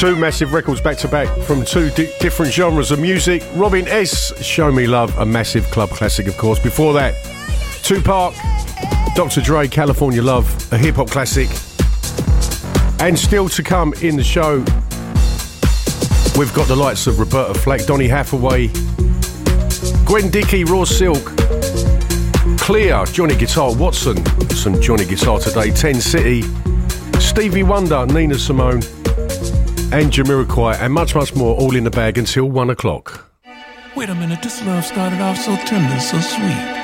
Two massive records back to back from two different genres of music. Robin S, Show Me Love, a massive club classic, of course. Before that, Tupac, Dr. Dre, California Love, a hip hop classic. And still to come in the show, we've got the likes of Roberta Flack, Donny Hathaway, Gwen Dickey, Raw Silk, Clear, Johnny Guitar Watson, some Johnny Guitar today, 10 City, Stevie Wonder, Nina Simone, and Jamiroquai, and much, much more, all in the bag until 1 o'clock. Wait a minute, this love started off so tender, so sweet.